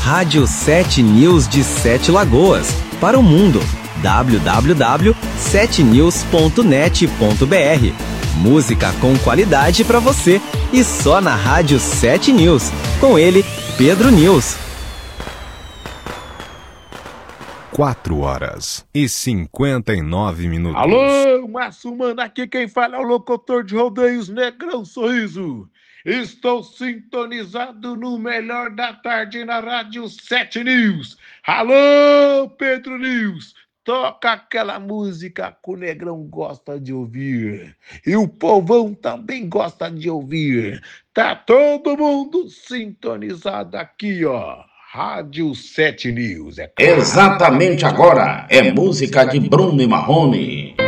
Rádio 7 News de Sete Lagoas, para o mundo. www.7news.net.br. Música com qualidade para você e só na Rádio 7 News. Com ele, Pedro News. 4h59. Alô, Márcio Mano, aqui quem fala é o locutor de rodeios Negrão Sorriso. Estou sintonizado no melhor da tarde na Rádio 7 News. Alô, Pedro News, toca aquela música que o Negrão gosta de ouvir. E o povão também gosta de ouvir. Tá todo mundo sintonizado aqui, ó. Rádio 7 News, é claro. Exatamente agora é música de Bruno e Marrone.